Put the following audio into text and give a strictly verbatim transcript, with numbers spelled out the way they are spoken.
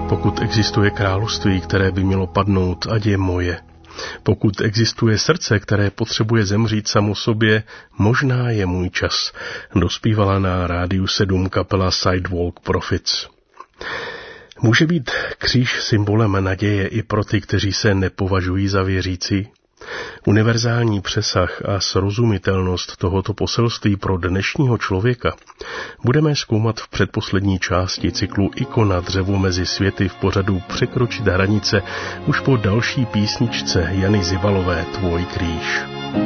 Pokud existuje království, které by mělo padnout, ať je moje. Pokud existuje srdce, které potřebuje zemřít samo sobě, možná je můj čas, dospívala na Rádiu sedm kapela Sidewalk Prophets. Může být kříž symbolem naděje i pro ty, kteří se nepovažují za věřící? Univerzální přesah a srozumitelnost tohoto poselství pro dnešního člověka budeme zkoumat v předposlední části cyklu Ikona dřevo mezi světy v pořadu Překročit hranice už po další písničce Jany Zivalové Tvoj kříž.